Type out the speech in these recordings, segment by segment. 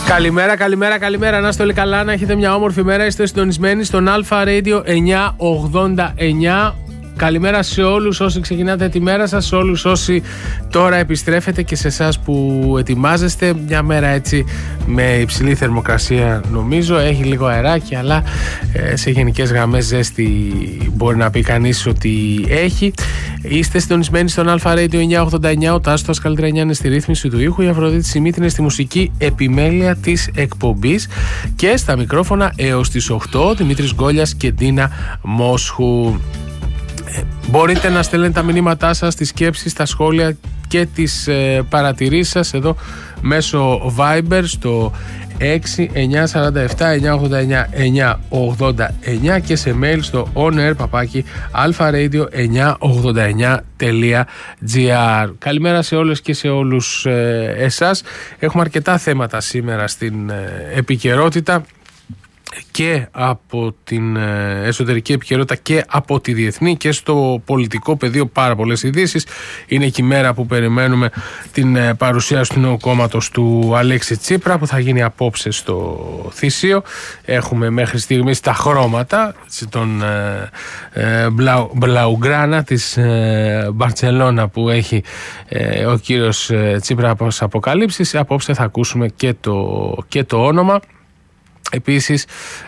Καλημέρα. Να είστε όλοι καλά, να έχετε μια όμορφη μέρα. Είστε συντονισμένοι στον Alpha Radio 989. Καλημέρα σε όλους όσοι ξεκινάτε τη μέρα σας, σε όλους όσοι τώρα επιστρέφετε και σε εσάς που ετοιμάζεστε. Μια μέρα έτσι με υψηλή θερμοκρασία νομίζω, έχει λίγο αεράκι, αλλά σε γενικές γραμμές ζέστη μπορεί να πει κανείς ότι έχει. Είστε συντονισμένοι στον Alpha Radio 989. Ο Τάστος Καλτρανιά είναι στη ρύθμιση του ήχου, η Αφροδίτη Σιμίτη είναι στη μουσική επιμέλεια της εκπομπής και στα μικρόφωνα έως τις 8 Δημήτρης Γκόλιας και Ντίνα Μόσχου. Μπορείτε να στέλνετε τα μηνύματά σας, τις σκέψεις, τα σχόλια και τις παρατηρήσεις σας εδώ μέσω Viber στο 6-947-989-989 και σε mail στο onair@alpharadio989.gr. Καλημέρα σε όλες και σε όλους εσάς. Έχουμε αρκετά θέματα σήμερα στην επικαιρότητα και από την εσωτερική επικαιρότητα και από τη διεθνή και στο πολιτικό πεδίο πάρα πολλές ειδήσεις. Είναι και η μέρα που περιμένουμε την παρουσίαση του νέου κόμματος του Αλέξη Τσίπρα που θα γίνει απόψε στο Θησίο. Έχουμε μέχρι στιγμής τα χρώματα των Μπλαουγκράνα της Μπαρτσελώνα που έχει ο κύριος Τσίπρα από τις αποκαλύψεις. Απόψε θα ακούσουμε και το όνομα. Επίσης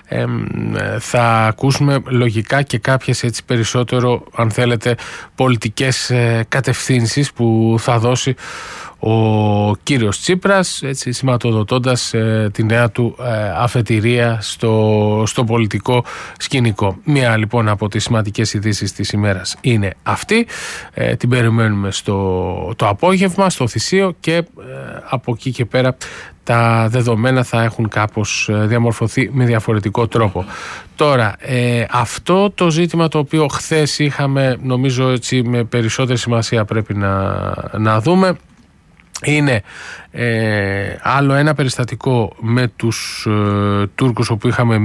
θα ακούσουμε λογικά και κάποιες έτσι περισσότερο, αν θέλετε, πολιτικές κατευθύνσεις που θα δώσει ο κύριος Τσίπρας, έτσι σηματοδοτώντας τη νέα του αφετηρία στο πολιτικό σκηνικό. Μία λοιπόν από τις σημαντικές ειδήσεις της ημέρας είναι αυτή. Την περιμένουμε το απόγευμα στο Θησίο και από εκεί και πέρα τα δεδομένα θα έχουν κάπως διαμορφωθεί με διαφορετικό τρόπο. Τώρα, αυτό το ζήτημα το οποίο χθες είχαμε, νομίζω έτσι με περισσότερη σημασία πρέπει να δούμε, είναι άλλο ένα περιστατικό με τους Τούρκους όπου είχαμε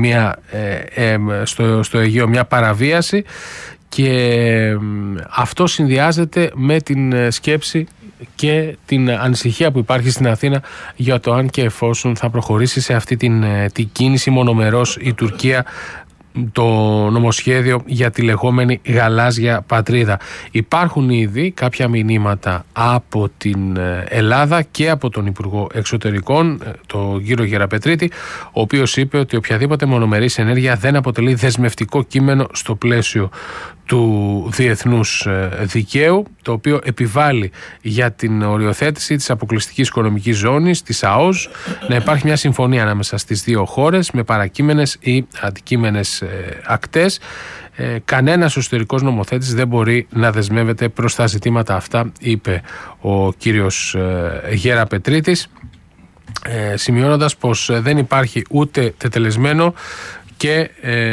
στο Αιγαίο μια παραβίαση και αυτό συνδυάζεται με την σκέψη και την ανησυχία που υπάρχει στην Αθήνα για το αν και εφόσον θα προχωρήσει σε αυτή την κίνηση μονομερός η Τουρκία το νομοσχέδιο για τη λεγόμενη γαλάζια πατρίδα. Υπάρχουν ήδη κάποια μηνύματα από την Ελλάδα και από τον Υπουργό Εξωτερικών, τον κύριο Γεραπετρίτη, ο οποίος είπε ότι οποιαδήποτε μονομερής ενέργεια δεν αποτελεί δεσμευτικό κείμενο στο πλαίσιο του διεθνούς δικαίου, το οποίο επιβάλλει για την οριοθέτηση της αποκλειστικής οικονομικής ζώνης, της ΑΟΣ, να υπάρχει μια συμφωνία ανάμεσα στις δύο χώρες με παρακείμενες ή αντικείμενες ακτές. Κανένας εσωτερικός νομοθέτης δεν μπορεί να δεσμεύεται προς τα ζητήματα αυτά, είπε ο κύριος Γεραπετρίτης, σημειώνοντας πως δεν υπάρχει ούτε τετελεσμένο και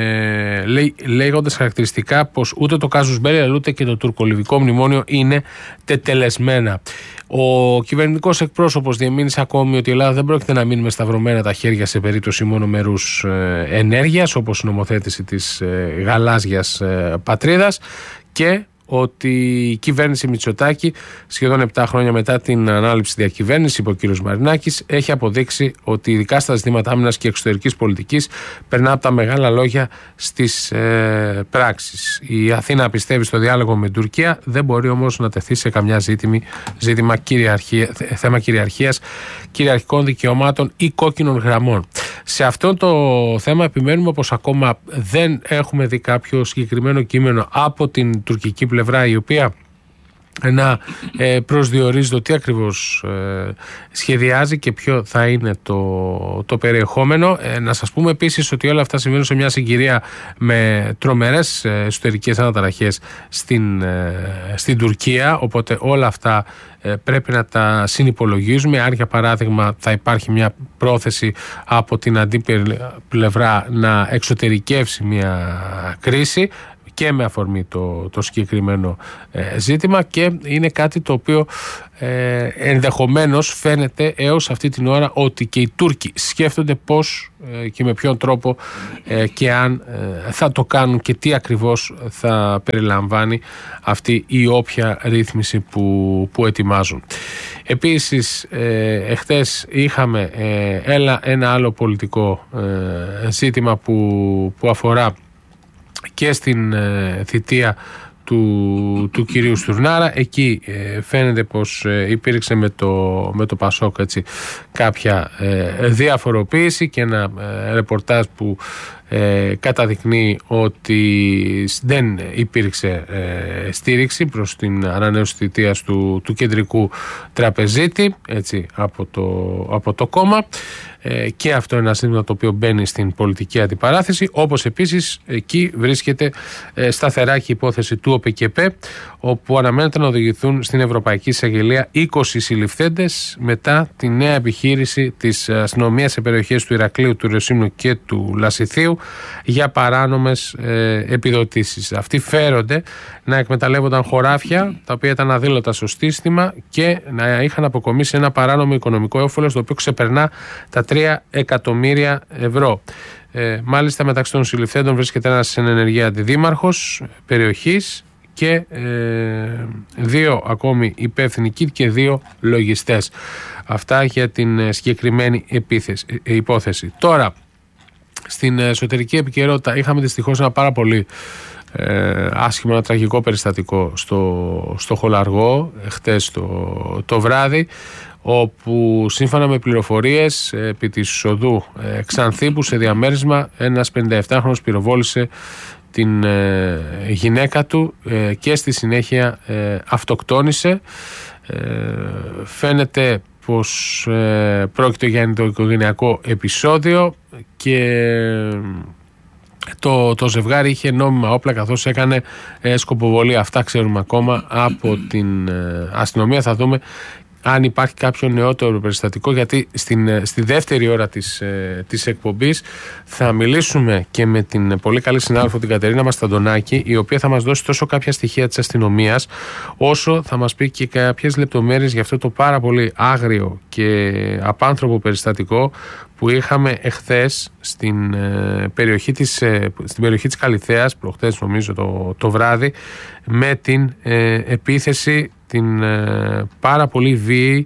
λέγοντας χαρακτηριστικά πως ούτε το κάζους μπέλι αλλά ούτε και το τουρκολιβικό μνημόνιο είναι τετελεσμένα. Ο κυβερνητικός εκπρόσωπος διεμήνυσε ακόμη ότι η Ελλάδα δεν πρόκειται να μείνει με σταυρωμένα τα χέρια σε περίπτωση μονομερούς ενέργειας όπως η νομοθέτηση της γαλάζιας πατρίδας και ότι η κυβέρνηση Μητσοτάκη σχεδόν 7 χρόνια μετά την ανάληψη διακυβέρνηση, είπε ο κ. Μαρινάκης, έχει αποδείξει ότι ειδικά στα ζητήματα άμυνας και εξωτερικής πολιτικής περνά από τα μεγάλα λόγια στις πράξεις. Η Αθήνα πιστεύει στο διάλογο με την Τουρκία, δεν μπορεί όμως να τεθεί σε καμιά θέμα κυριαρχίας, κυριαρχικών δικαιωμάτων ή κόκκινων γραμμών. Σε αυτό το θέμα επιμένουμε πως ακόμα δεν έχουμε δει κάποιο συγκεκριμένο κείμενο από την τουρκική πλευρά η οποία να προσδιορίζει το τι ακριβώς σχεδιάζει και ποιο θα είναι το περιεχόμενο. Να σας πούμε επίσης ότι όλα αυτά συμβαίνουν σε μια συγκυρία με τρομερές εσωτερικές αναταραχές στην Τουρκία, οπότε όλα αυτά πρέπει να τα συνυπολογίζουμε. Αν για παράδειγμα θα υπάρχει μια πρόθεση από την αντίπλευρά να εξωτερικεύσει μια κρίση και με αφορμή το συγκεκριμένο ζήτημα, και είναι κάτι το οποίο ενδεχομένως φαίνεται έως αυτή την ώρα ότι και οι Τούρκοι σκέφτονται πώς και με ποιον τρόπο και αν θα το κάνουν και τι ακριβώς θα περιλαμβάνει αυτή η όποια ρύθμιση που ετοιμάζουν. Επίσης εχθές είχαμε ένα άλλο πολιτικό ζήτημα που αφορά και στην θητεία του κυρίου Στουρνάρα. Εκεί φαίνεται πως υπήρξε με το Πασόκ κάποια διαφοροποίηση και ένα ρεπορτάζ που καταδεικνύει ότι δεν υπήρξε στήριξη προς την ανανέωση θητείας του κεντρικού τραπεζίτη από το κόμμα, και αυτό είναι ένα ζήτημα το οποίο μπαίνει στην πολιτική αντιπαράθεση, όπως επίσης εκεί βρίσκεται σταθερά και η υπόθεση του ΟΠΚΠ, όπου αναμένεται να οδηγηθούν στην Ευρωπαϊκή Εισαγγελία 20 συλληφθέντες μετά τη νέα επιχείρηση της αστυνομίας σε περιοχές του Ηρακλείου, του Ρωσίμνου και του Λασιθίου για παράνομες επιδοτήσεις. Αυτοί φέρονται να εκμεταλλεύονταν χωράφια τα οποία ήταν αδήλωτα στο σύστημα και να είχαν αποκομίσει ένα παράνομο οικονομικό όφελος το οποίο ξεπερνά τα 3 εκατομμύρια ευρώ. Μάλιστα, μεταξύ των συλληφθέντων βρίσκεται ένας εν ενεργεία αντιδήμαρχος περιοχής και 2 ακόμη υπεύθυνοι και 2 λογιστές. Αυτά για την συγκεκριμένη υπόθεση. Τώρα, στην εσωτερική επικαιρότητα είχαμε δυστυχώς ένα πάρα πολύ άσχημο, ένα τραγικό περιστατικό στο Χολαργό χτες το βράδυ, όπου σύμφωνα με πληροφορίες επί της οδού Ξανθήπου σε διαμέρισμα ένας 57χρονος πυροβόλησε την γυναίκα του και στη συνέχεια αυτοκτόνησε. Φαίνεται πως πρόκειται για ένα οικογενειακό επεισόδιο και το ζευγάρι είχε νόμιμα όπλα καθώς έκανε σκοποβολία. Αυτά ξέρουμε ακόμα από την αστυνομία. Θα δούμε αν υπάρχει κάποιο νεότερο περιστατικό, γιατί στη δεύτερη ώρα της εκπομπής θα μιλήσουμε και με την πολύ καλή συνάδελφο την Κατερίνα Μασταντονάκη, η οποία θα μας δώσει τόσο κάποια στοιχεία της αστυνομίας, όσο θα μας πει και κάποιες λεπτομέρειες για αυτό το πάρα πολύ άγριο και απάνθρωπο περιστατικό που είχαμε εχθές στην περιοχή της Καλιθέας, προχθές νομίζω το βράδυ, με την επίθεση την πάρα πολύ βίαιη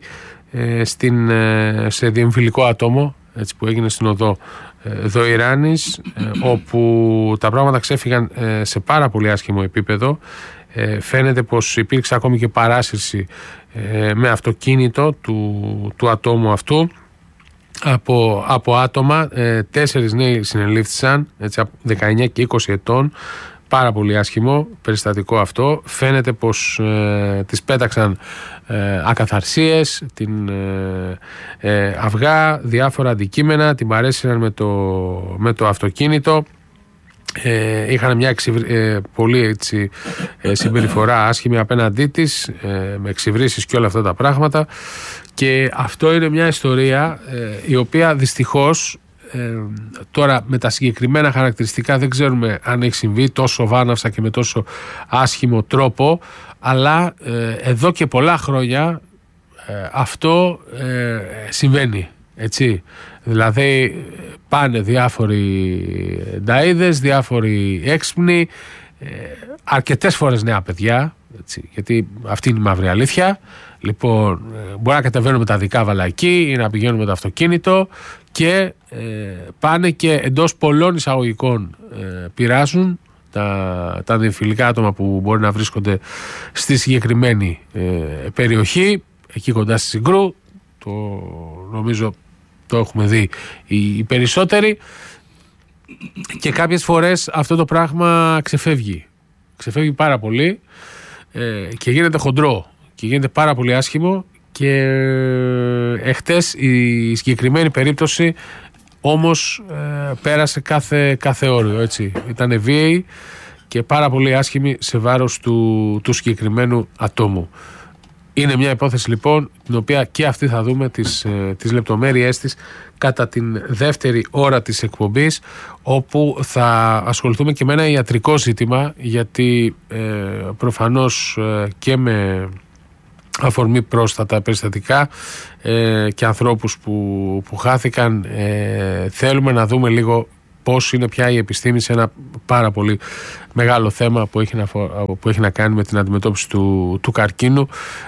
σε διεμφυλικό άτομο, που έγινε στην οδό Δοϊράνης, όπου τα πράγματα ξέφυγαν σε πάρα πολύ άσχημο επίπεδο. Φαίνεται πως υπήρξε ακόμη και παράσυρση με αυτοκίνητο του ατόμου αυτού από άτομα. 4 νέοι συνελήφθησαν, 19 και 20 ετών. Πάρα πολύ άσχημο περιστατικό αυτό. Φαίνεται πως τις πέταξαν ακαθαρσίες, την αυγά, διάφορα αντικείμενα, την παρέσυραν με το αυτοκίνητο. Είχαν μια πολύ συμπεριφορά άσχημη απέναντί της, με εξυβρήσεις και όλα αυτά τα πράγματα, και αυτό είναι μια ιστορία η οποία δυστυχώς τώρα με τα συγκεκριμένα χαρακτηριστικά δεν ξέρουμε αν έχει συμβεί τόσο βάναυσα και με τόσο άσχημο τρόπο, αλλά εδώ και πολλά χρόνια αυτό συμβαίνει, έτσι. Δηλαδή πάνε διάφοροι νταΐδες, διάφοροι έξυπνοι, αρκετές φορές νέα παιδιά, έτσι, γιατί αυτή είναι η μαύρη αλήθεια. Λοιπόν, μπορεί να κατεβαίνουν με τα δικάβαλα εκεί ή να πηγαίνουν με το αυτοκίνητο και πάνε και εντός πολλών εισαγωγικών πειράζουν τα διεμφυλικά άτομα που μπορεί να βρίσκονται στη συγκεκριμένη περιοχή, εκεί κοντά στη Συγκρού. Νομίζω το έχουμε δει οι περισσότεροι, και κάποιες φορές αυτό το πράγμα ξεφεύγει πάρα πολύ και γίνεται χοντρό και γίνεται πάρα πολύ άσχημο. Και εχτες η συγκεκριμένη περίπτωση όμως πέρασε κάθε όριο, έτσι. Ήταν βίαιη και πάρα πολύ άσχημη σε βάρος του συγκεκριμένου ατόμου. Είναι μια υπόθεση λοιπόν την οποία και αυτή θα δούμε τις λεπτομέρειές της κατά την δεύτερη ώρα της εκπομπής, όπου θα ασχοληθούμε και με ένα ιατρικό ζήτημα, γιατί προφανώς και με αφορμή πρόσφατα περιστατικά και ανθρώπους που χάθηκαν, θέλουμε να δούμε λίγο πώς είναι πια η επιστήμη σε ένα πάρα πολύ μεγάλο θέμα που έχει να κάνει με την αντιμετώπιση του καρκίνου.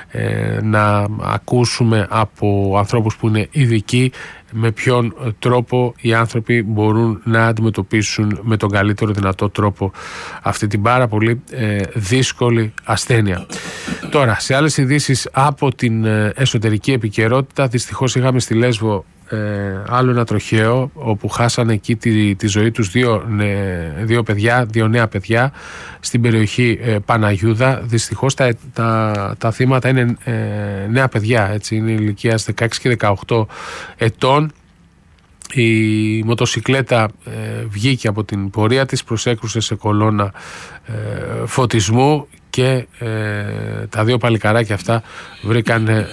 Να ακούσουμε από ανθρώπους που είναι ειδικοί με ποιον τρόπο οι άνθρωποι μπορούν να αντιμετωπίσουν με τον καλύτερο δυνατό τρόπο αυτή την πάρα πολύ δύσκολη ασθένεια. Τώρα, σε άλλες ειδήσεις από την εσωτερική επικαιρότητα, δυστυχώς είχαμε στη Λέσβο άλλο ένα τροχαίο όπου χάσανε εκεί τη ζωή τους δύο νέα παιδιά στην περιοχή Παναγιούδα. Δυστυχώς τα θύματα είναι νέα παιδιά, έτσι, είναι ηλικίας 16 και 18 ετών. Η μοτοσικλέτα βγήκε από την πορεία της, προσέκρουσε σε κολόνα φωτισμού και τα δύο παλικαράκια αυτά βρήκαν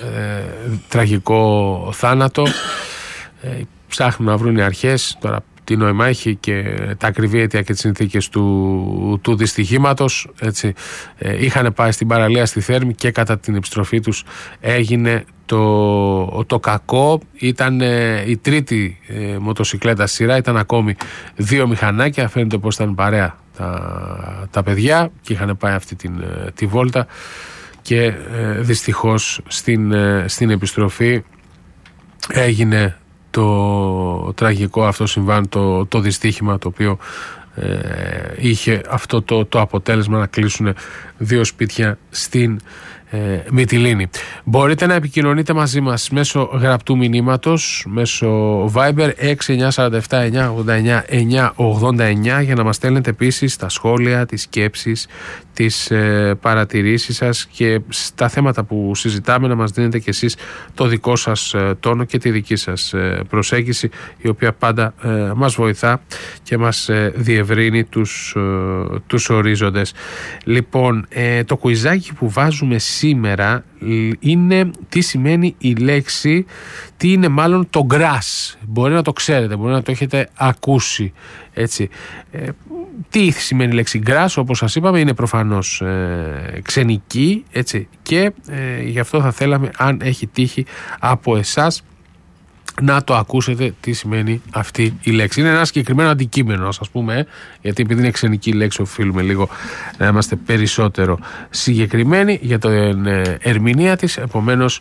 τραγικό θάνατο. Ψάχνουν να βρουν οι αρχές τώρα τι νόημα έχει και τα ακριβή αίτια και τις συνθήκες του δυστυχήματος, έτσι. Είχαν πάει στην παραλία στη Θέρμη και κατά την επιστροφή τους έγινε το κακό. Ήταν η τρίτη μοτοσικλέτα σειρά, ήταν ακόμη δύο μηχανάκια, φαίνεται πως ήταν παρέα τα παιδιά και είχαν πάει αυτή τη βόλτα και δυστυχώς στην επιστροφή έγινε το τραγικό αυτό συμβάν, το δυστύχημα, το οποίο είχε αυτό το αποτέλεσμα να κλείσουν δύο σπίτια στην Μυτιλήνη. Μπορείτε να επικοινωνείτε μαζί μας μέσω γραπτού μηνύματος, μέσω Viber 694-989-989 για να μας στέλνετε επίσης τα σχόλια, τις σκέψεις, τις παρατηρήσεις σας και στα θέματα που συζητάμε να μας δίνετε και εσείς το δικό σας τόνο και τη δική σας προσέγγιση, η οποία πάντα μας βοηθά και μας διευρύνει τους ορίζοντες. Λοιπόν, το κουιζάκι που βάζουμε σήμερα είναι τι σημαίνει η λέξη, τι είναι μάλλον το grass. Μπορεί να το ξέρετε, μπορεί να το έχετε ακούσει, έτσι. Τι σημαίνει η λέξη grass, όπως σας είπαμε, είναι προφανώς ξενική, έτσι, και γι' αυτό θα θέλαμε, αν έχει τύχει από εσάς, να το ακούσετε τι σημαίνει αυτή η λέξη. Είναι ένα συγκεκριμένο αντικείμενο, ας πούμε, γιατί επειδή είναι ξενική λέξη οφείλουμε λίγο να είμαστε περισσότερο συγκεκριμένοι για την ερμηνεία της. Επομένως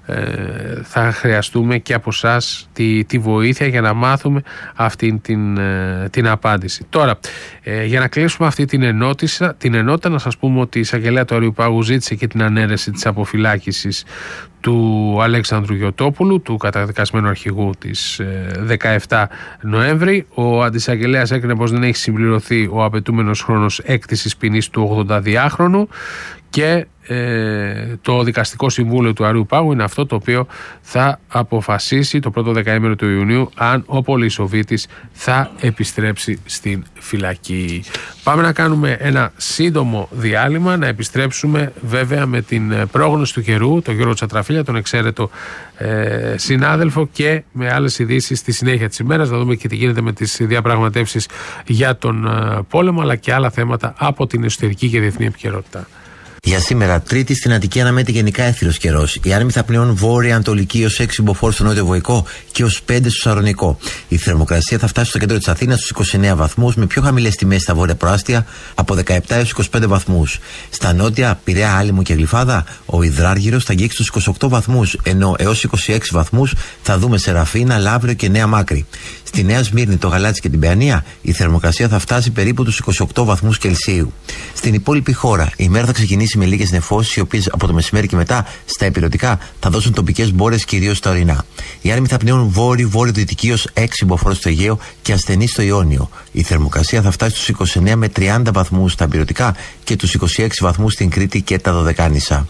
θα χρειαστούμε και από εσάς τη βοήθεια για να μάθουμε αυτή την απάντηση. Τώρα, για να κλείσουμε αυτή την ενότητα, να σας πούμε ότι η εισαγγελέα του Αριού Πάγου ζήτησε και την ανέρεση της αποφυλάκησης του Αλέξανδρου Γιωτόπουλου, του καταδικασμένου αρχηγού της 17 Νοέμβρη. Ο αντισαγγελέας έκρινε πως δεν έχει συμπληρωθεί ο απαιτούμενος χρόνος έκτησης ποινής του 82χρονου και το Δικαστικό Συμβούλιο του Αριού Πάγου είναι αυτό το οποίο θα αποφασίσει το πρώτο δεκαήμερο του Ιουνίου αν ο Πολυσοβίτης θα επιστρέψει στην φυλακή. Πάμε να κάνουμε ένα σύντομο διάλειμμα, να επιστρέψουμε βέβαια με την πρόγνωση του καιρού, τον Γιώργο Τσατραφίλια, τον εξαίρετο συνάδελφο, και με άλλες ειδήσεις στη συνέχεια της ημέρας. Θα δούμε και τι γίνεται με τις διαπραγματεύσεις για τον πόλεμο, αλλά και άλλα θέματα από την εσωτερική και διεθνή επικαιρότητα. Για σήμερα, Τρίτη, στην Αττική αναμένεται γενικά έθριος καιρός. Οι άνεμοι θα πλέουν βόρεια-ανατολική ως 6 μποφόρ στο νότιο Βοϊκό και ως 5 στο Σαρονικό. Η θερμοκρασία θα φτάσει στο κέντρο της Αθήνας στους 29 βαθμούς, με πιο χαμηλές τιμές στα βόρεια προάστια από 17 έως 25 βαθμούς. Στα νότια, Πειραιά, Άλυμο και Γλυφάδα, ο υδράργυρος θα αγγίξει τους 28 βαθμούς, ενώ έως 26 βαθμούς θα δούμε σε Ραφίνα, Λαύριο και Νέα Μάκρη. Στη Νέα Σμύρνη, το Γαλάτσι και την Παιανία, η θερμοκρασία θα φτάσει περίπου τους 28 βαθμούς Κελσίου. Στην υπόλοιπη χώρα, η μέρα θα ξεκινήσει με λίγες νεφώσεις, οι οποίες από το μεσημέρι και μετά στα ηπειρωτικά θα δώσουν τοπικές μπόρες, κυρίως στα ορεινά. Οι άνεμοι θα πνέουν βόρειο-βορειοδυτική ως 6 μποφόρ στο Αιγαίο και ασθενή στο Ιόνιο. Η θερμοκρασία θα φτάσει στους 29 με 30 βαθμούς στα ηπειρωτικά και τους 26 βαθμούς στην Κρήτη και τα Δωδεκάνησα.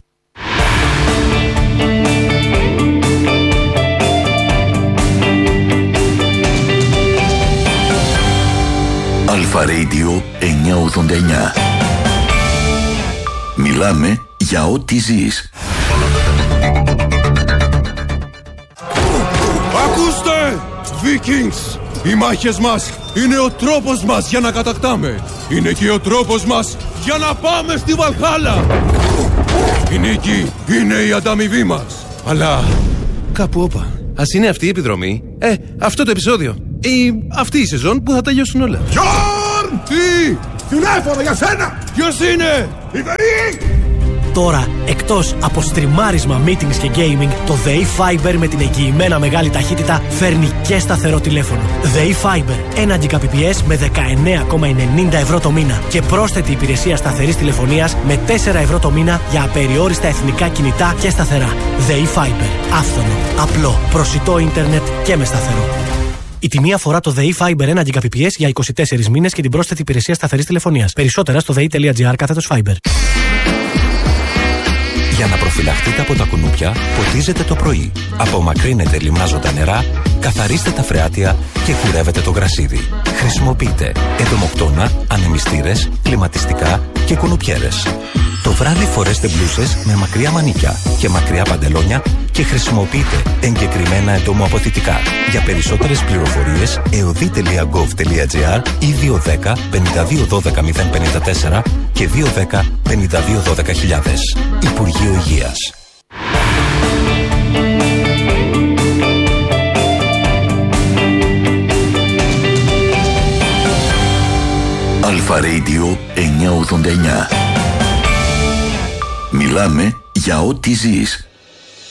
Αλφα Radio 989. Μιλάμε για ό,τι ζεις. Ακούστε! Vikings! Οι μάχες μας είναι ο τρόπος μας για να κατακτάμε. Είναι και ο τρόπος μας για να πάμε στη Βαλχάλα. Η νίκη είναι η ανταμοιβή μας. Αλλά κάπου όπα. Ας είναι αυτή η επιδρομή, αυτό το επεισόδιο ή αυτή η σεζόν που θα τελειώσουν όλα. Γιόρν! Τι! Τηλέφωνο για σένα! Ποιος είναι? Η ΔΕΗ! Τώρα, εκτός από στριμάρισμα, meetings και gaming, το ΔΕΗ Fiber με την εγγυημένα μεγάλη ταχύτητα φέρνει και σταθερό τηλέφωνο. ΔΕΗ Fiber, 1 Gbps με 19,90 ευρώ το μήνα και πρόσθετη υπηρεσία σταθερής τηλεφωνίας με 4 ευρώ το μήνα για απεριόριστα εθνικά κινητά και σταθερά. ΔΕΗ Fiber, άφθονο, απλό, προσιτό ίντερνετ και με σταθερό. Η τιμή αφορά το ΔΕΗ Fiber 1 Gbps για 24 μήνες και την πρόσθετη υπηρεσία σταθερής τηλεφωνίας. Περισσότερα στο dei.gr/Fiber. Για να προφυλαχτείτε από τα κουνούπια, ποτίζετε το πρωί. Απομακρύνετε λιμνάζοντα νερά, καθαρίστε τα φρεάτια και κουρεύετε το γρασίδι. Χρησιμοποιείτε εντομοκτώνα, ανεμιστήρες, κλιματιστικά και κουνουπιέρες. Το βράδυ φορέστε μπλούσες με μακριά μανίκια και μακριά παντελόνια και χρησιμοποιείτε εγκεκριμένα εντομοαποθητικά. Για περισσότερες πληροφορίες, eodi.gov.gr ή 210 52 12 054 και 210 52 12 χιλιάδες. Υπουργείο Υγείας. Αλφα Radio 989. Μιλάμε για ό,τι ζεις.